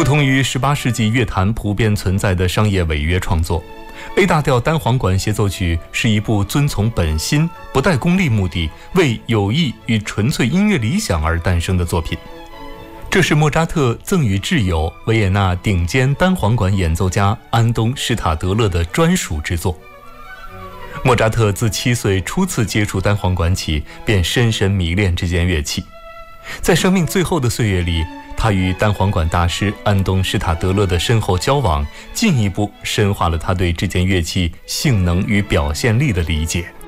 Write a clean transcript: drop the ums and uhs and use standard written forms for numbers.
不同于18世纪乐坛普遍存在的商业违约创作， A 大调单簧管协奏曲是一部遵从本心、不带功利目的、为友谊与纯粹音乐理想而诞生的作品。这是莫扎特赠予挚友、维也纳顶尖单簧管演奏家安东·施塔德勒的专属之作。莫扎特自7岁初次接触单簧管起，便深深迷恋这件乐器。在生命最后的岁月里，他与单簧管大师安东·施塔德勒的深厚交往，进一步深化了他对这件乐器性能与表现力的理解。